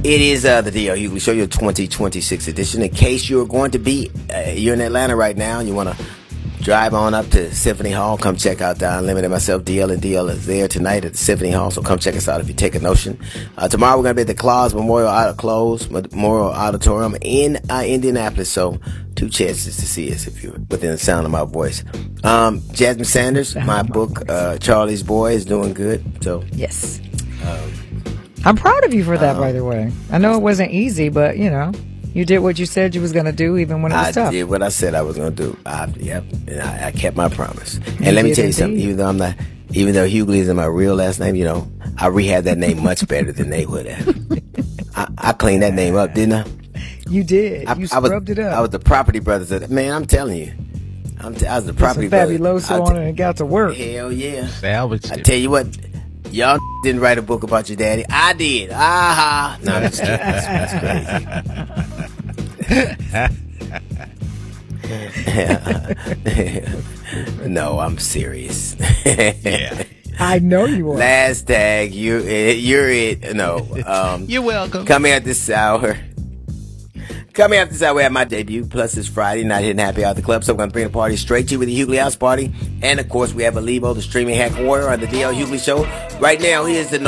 It is the D.L. Hughley Show, your 2026 edition. In case you're going to be, you're in Atlanta right now, and you want to drive on up to Symphony Hall, come check out the Unlimited. Myself, DL, and DL is there tonight at the Symphony Hall, so come check us out if you take a notion. Tomorrow we're going to be at the Claus Memorial Auditorium in Indianapolis, so 2 chances to see us if you're within the sound of my voice. Jasmine Sanders, my book, Charlie's Boy, is doing good. So yes. I'm proud of you for that, by the way. I know it wasn't easy, but, you know, you did what you said you was going to do even when it was tough. I did what I said I was going to do. And I kept my promise. And let me tell you something, even though Hughley isn't my real last name, you know, I rehabbed that name much better than they would have. I cleaned that name up, didn't I? You did. You scrubbed it up. I was the Property Brothers. Man, I'm telling you. I was the Property Brothers. Fabuloso on it and got to work. Hell yeah. Salvage. I tell you what. Y'all didn't write a book about your daddy. I did. Aha. No, that's crazy. No, I'm serious. Yeah. I know you are. Last tag, you're it. No. You're welcome. Coming at this hour. Coming after this hour, we have my debut. Plus, it's Friday night hitting Happy Hour at the club, so we're going to bring the party straight to you with the Hughley House Party. And, of course, we have Alivo, the streaming hack warrior on the D.L. Hughley Show. Right now, he is the